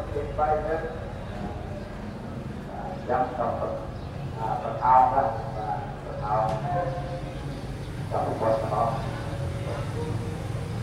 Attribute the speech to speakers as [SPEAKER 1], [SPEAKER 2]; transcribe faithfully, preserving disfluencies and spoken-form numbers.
[SPEAKER 1] ติดไปเนี่ยย้ำต้องประทานนะประทานกับทุกคนเนาะ